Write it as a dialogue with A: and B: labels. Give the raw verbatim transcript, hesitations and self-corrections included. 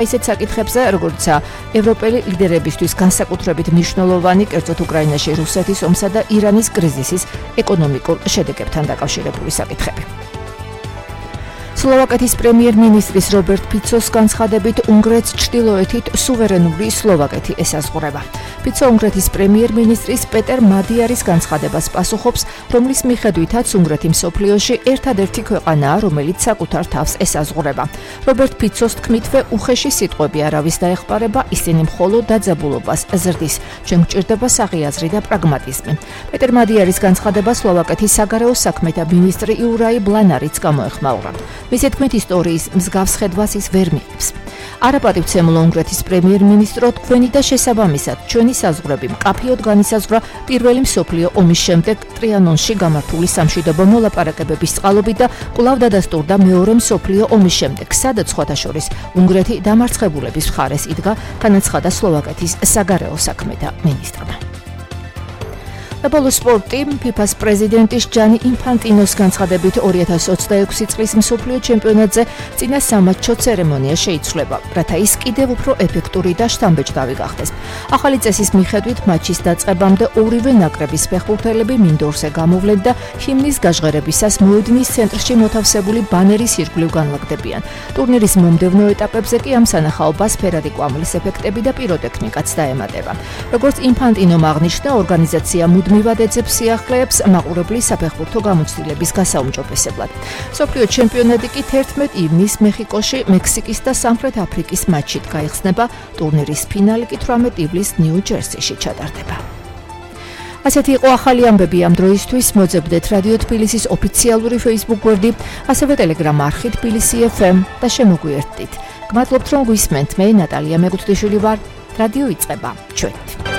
A: ისეთ საკითხებზე, როგორიცაა ევროპელი ლიდერებისთვის განსაკუთრებით მნიშვნელოვანი, კერძოდ უკრაინაში რუსეთის ომსა და ირანის კრიზისის ეკონომიკურ შედეგებთან დაკავშირებული საკითხები. სლოვაკეთის პრემიერ-მინისტრის რობერტ ფიცოს განცხადებით უნგრეთს ჩრდილოეთით სუვერენული სლოვაკეთი ესაზღვრება. ფიცო უნგრეთის პრემიერ-მინისტრის პეტერ მადიარის განცხადებას პასუხობს, რომლის მიხედვითაც უნგრეთი მსოფლიოში ერთადერთი ქვეყანაა, რომელიც საკუთარ თავს ესაზღვრება. რობერტ ფიცოს თქმითვე უხეში სიტყვები არავის დაეხმარება, ისინი მხოლოდ დაძაბულობას ზრდის. ჩვენ გვჭირდება საღიაზრი და პრაგმატიზმი. პეტერ მადიარის განცხადება სლოვაკეთის საგარეო საქმეთა მინისტრი იურაი ბლანარიც გამოეხმაურა. მისი თქმით, ისტორიის მსგავს ხედვას ის ვერ მიიღებს. არაპატივცემულო უნგრეთის პრემიერ-მინისტრო, თქვენი და შესაბამისად ჩვენი საზღვრები მკაფიოდ განისაზღვრა პირველი მსოფლიო ომის შემდეგ ტრიანონში გამართული სამშვიდობო მოლაპარაკებების წყალობით და კვლავ დადასტურდა მეორე მსოფლიო ომის შემდეგ, სადაც სხვათა შორის უნგრეთი დამარცხებულების მხარეს იდგა, განაცხადა სლოვაკეთის საგარეო საქმეთა მინისტრმა. სპორტი ფიფას პრეზიდენტის ჯანი ინფანტინოს განცხადებით ორი ათას ოცდაექვსი წლის მსოფლიო ჩემპიონატზე წინა სამატჩო ცერემონია შეიცვლება, რათა ის კიდევ უფრო ეფექტური და შთამბეჭდავი გახდეს. ახალი წესის მიხედვით მატჩის დაწყებამდე ორივე ნაკრების ფეხბურთელები მინდორზე გამოვლენ და ჰიმნის გაჟღერებისას მოედნის ცენტრში მოთავსებული ბანერის ირგვლივ განლაგდებიან. ტურნირის მომდევნო ეტაპებზე კი ამ სანახაობას ფერადი კვამლის ეფექტები და პიროტექნიკაც დაემატება. როგორც ინფანტინომ აღნიშნა, ორგანიზაცია მუდმივად ეძებს სიახლეებს მაყურებლის საფეხბურთო გამოცდილების გასაუმჯობესებლად. მსოფლიო ჩემპიონატი კი თერთმეტ ივნის მეხიკოში მექსიკის და სამხრეთ აფრიკის მატჩით გაიხსნება, ტურნირის ფინალი კი თვრამეტ ივლისს ნიუ-ჯერსიში ჩატარდება. ასეთი იყო ახალი ამბები ამ დროისთვის. მოძებნეთ რადიო თბილისის ოფიციალური Facebook გვერდი, ასევე Telegram არხი თბილისი ეფ ემ და შემოგვიერთდით. გმადლობთ, რომ გვისმენთ. მე ნატალია მეგუთდიშვილი ვარ. რადიო იწყება. ჩვენით.